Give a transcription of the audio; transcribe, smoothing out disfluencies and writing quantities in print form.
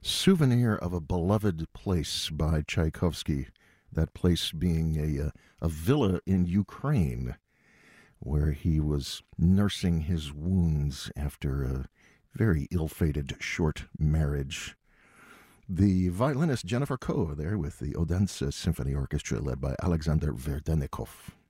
Souvenir of a Beloved Place by Tchaikovsky, that place being a villa in Ukraine where he was nursing his wounds after a very ill-fated short marriage. The violinist Jennifer Koh there with the Odense Symphony Orchestra led by Alexander Verdenikov.